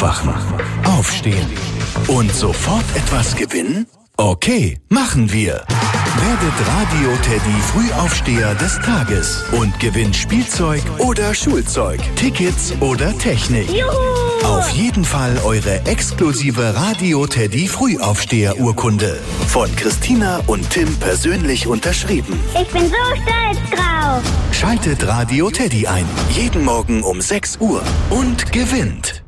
Aufwachen, aufstehen und sofort etwas gewinnen? Okay, machen wir. Werdet Radio Teddy Frühaufsteher des Tages und gewinnt Spielzeug oder Schulzeug, Tickets oder Technik. Juhu! Auf jeden Fall eure exklusive Radio Teddy Frühaufsteher-Urkunde. Von Christina und Tim persönlich unterschrieben. Ich bin so stolz drauf. Schaltet Radio Teddy ein. Jeden Morgen um 6 Uhr und gewinnt.